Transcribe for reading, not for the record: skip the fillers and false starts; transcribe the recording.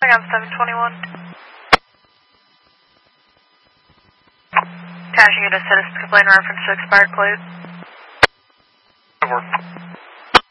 I got 721. Cashing you to citizen complaint reference to expired plate. Good work.